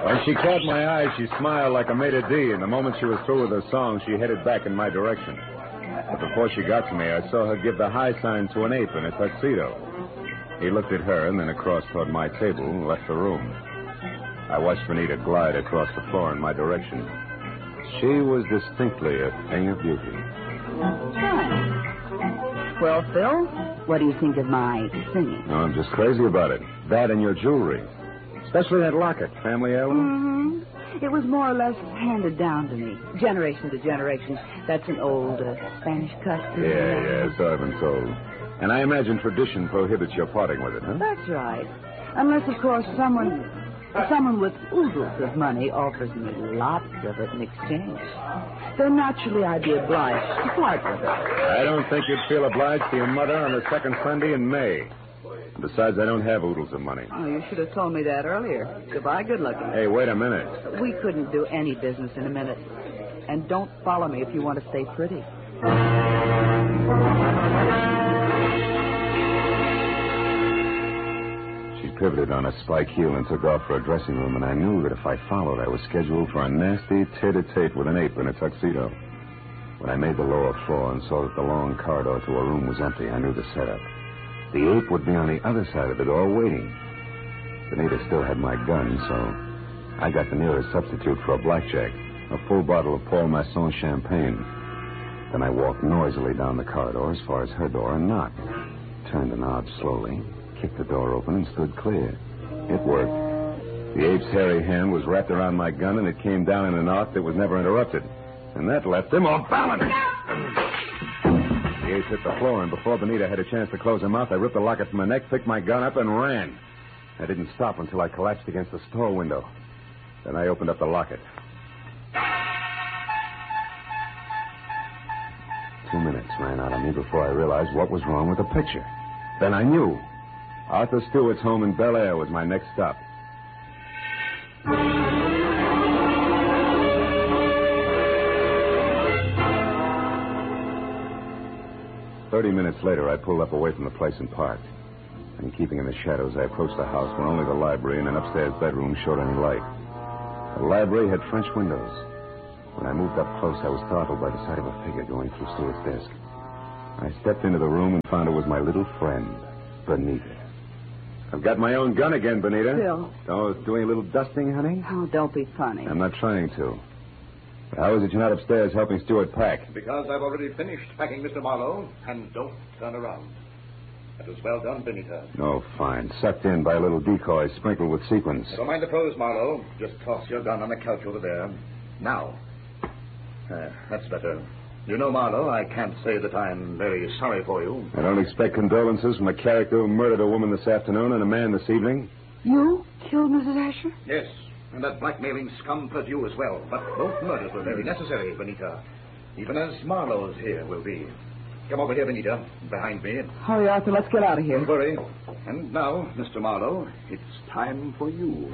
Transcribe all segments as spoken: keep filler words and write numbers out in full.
When she caught my eye, she smiled like a maitre d', and the moment she was through with her song, she headed back in my direction. But before she got to me, I saw her give the high sign to an ape in a tuxedo. He looked at her and then across toward my table and left the room. I watched Benita glide across the floor in my direction. She was distinctly a thing of beauty. Well, Phil, what do you think of my singing? Oh, I'm just crazy about it. That and your jewelry. Especially that locket, family heirloom. Mm-hmm. It was more or less handed down to me, generation to generation. That's an old uh, Spanish custom. Yeah, yeah, so I've been told. And I imagine tradition prohibits your parting with it, huh? That's right. Unless, of course, someone... Someone with oodles of money offers me lots of it in exchange. Then naturally I'd be obliged to part with it. I don't think you'd feel obliged to your mother on the second Sunday in May. Besides, I don't have oodles of money. Oh, you should have told me that earlier. Goodbye, good looking. Hey, wait a minute. We couldn't do any business in a minute. And don't follow me if you want to stay pretty. Pivoted on a spike heel and took off for a dressing room, and I knew that if I followed, I was scheduled for a nasty tete-a-tete with an ape in a tuxedo. When I made the lower floor and saw that the long corridor to a room was empty, I knew the setup. The ape would be on the other side of the door waiting. Benita still had my gun, so I got the nearest substitute for a blackjack, a full bottle of Paul Masson champagne. Then I walked noisily down the corridor as far as her door and knocked. Turned the knob slowly, kicked the door open, and stood clear. It worked. The ape's hairy hand was wrapped around my gun, and it came down in an arc that was never interrupted. And that left him off balance. The ape hit the floor, and before Benita had a chance to close her mouth, I ripped the locket from her neck, picked my gun up, and ran. I didn't stop until I collapsed against the store window. Then I opened up the locket. Two minutes ran out of me before I realized what was wrong with the picture. Then I knew. Arthur Stewart's home in Bel Air was my next stop. Thirty minutes later, I pulled up away from the place and parked. And keeping in the shadows, I approached the house where only the library and an upstairs bedroom showed any light. The library had French windows. When I moved up close, I was startled by the sight of a figure going through Stewart's desk. I stepped into the room and found it was my little friend, Benita. I've got my own gun again, Benita. Phil. Oh, doing a little dusting, honey? Oh, don't be funny. I'm not trying to. But how is it you're not upstairs helping Stewart pack? Because I've already finished packing, Mister Marlowe, and don't turn around. That was well done, Benita. Oh, fine. Sucked in by a little decoy sprinkled with sequins. Never mind the pose, Marlowe. Just toss your gun on the couch over there. Now. Uh, that's better. You know, Marlowe, I can't say that I'm very sorry for you. I don't expect condolences from a character who murdered a woman this afternoon and a man this evening. You killed Missus Asher? Yes, and that blackmailing scum Purdue as well. But both murders were very necessary, Benita. Even as Marlowe's here will be. Come over here, Benita, behind me. Hurry, Arthur, let's get out of here. Don't worry. And now, Mister Marlowe, it's time for you.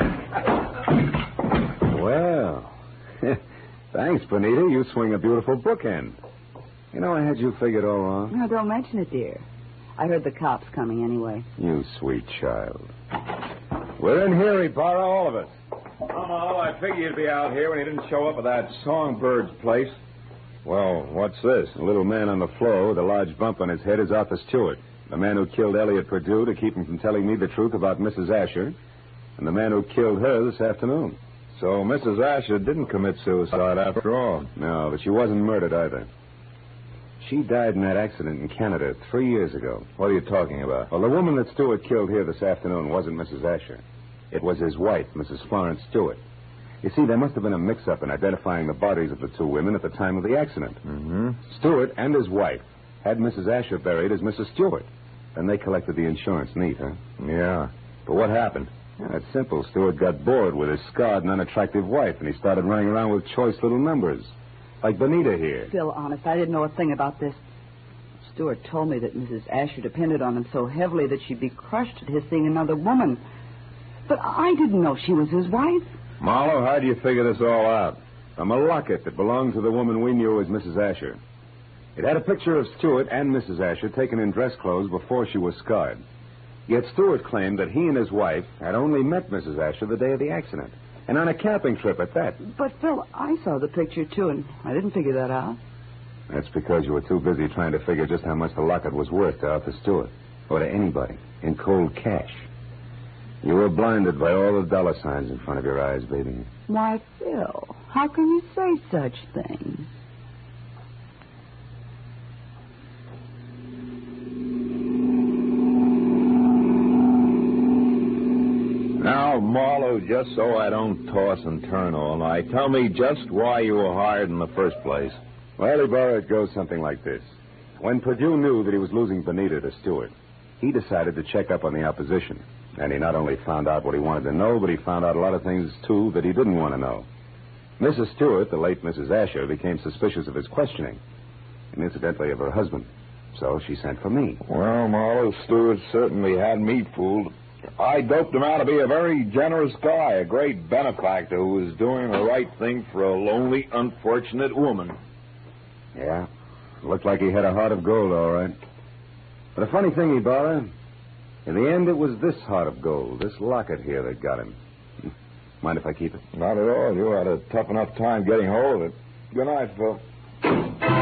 Well, thanks, Benita. You swing a beautiful bookend. You know, I had you figured all wrong. No, don't mention it, dear. I heard the cops coming anyway. You sweet child. We're in here, Ibarra, all of us. Oh, Marlowe, I figured you'd be out here when you didn't show up at that Songbird's place. Well, what's this? A little man on the floor with a large bump on his head is Arthur Stewart, the man who killed Elliot Purdue to keep him from telling me the truth about Missus Asher, and the man who killed her this afternoon. So Missus Asher didn't commit suicide after all. No, but she wasn't murdered either. She died in that accident in Canada three years ago. What are you talking about? Well, the woman that Stewart killed here this afternoon wasn't Missus Asher. It was his wife, Missus Florence Stewart. You see, there must have been a mix-up in identifying the bodies of the two women at the time of the accident. Mm-hmm. Stewart and his wife had Missus Asher buried as Missus Stewart. Then they collected the insurance neat, huh? Yeah. But what happened? Yeah, it's simple. Stewart got bored with his scarred and unattractive wife, and he started running around with choice little numbers. Like Benita here. Phil, honest, I didn't know a thing about this. Stewart told me that Missus Asher depended on him so heavily that she'd be crushed at his seeing another woman. But I didn't know she was his wife. Marlowe, how do you figure this all out? From a locket that belonged to the woman we knew as Missus Asher. It had a picture of Stewart and Missus Asher taken in dress clothes before she was scarred. Yet Stewart claimed that he and his wife had only met Missus Asher the day of the accident. And on a camping trip at that. But, Phil, I saw the picture, too, and I didn't figure that out. That's because you were too busy trying to figure just how much the locket was worth to Arthur Stewart. Or to anybody. In cold cash. You were blinded by all the dollar signs in front of your eyes, baby. Why, Phil, how can you say such things? Now, Marlowe, just so I don't toss and turn all night, tell me just why you were hired in the first place. Well, Ibarra, it goes something like this. When Perdue knew that he was losing Benita to Stewart, he decided to check up on the opposition. And he not only found out what he wanted to know, but he found out a lot of things, too, that he didn't want to know. Missus Stewart, the late Missus Asher, became suspicious of his questioning, and incidentally of her husband. So she sent for me. Well, Marlowe, Stewart certainly had me fooled. I doped him out to be a very generous guy, a great benefactor who was doing the right thing for a lonely, unfortunate woman. Yeah, looked like he had a heart of gold, all right. But a funny thing, Ibarra, in the end, it was this heart of gold, this locket here, that got him. Mind if I keep it? Not at all. You had a tough enough time getting hold of it. Good night, Phil.